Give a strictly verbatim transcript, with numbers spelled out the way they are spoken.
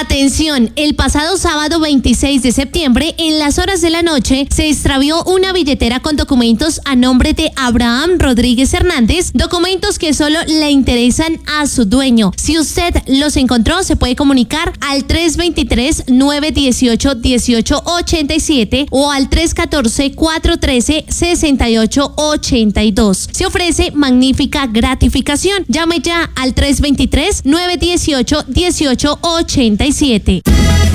Atención, el pasado sábado veintiséis de septiembre, en las horas de la noche, se extravió una billetera con documentos a nombre de Abraham Rodríguez Hernández, documentos que solo le interesan a su dueño. Si usted los encontró, se puede comunicar al tres veintitrés, nueve dieciocho, dieciocho ochenta y siete o al tres catorce, cuatro trece, sesenta y ocho ochenta y dos. Se ofrece magnífica gratificación. Llame ya al tres veintitrés, nueve dieciocho, dieciocho ochenta y siete.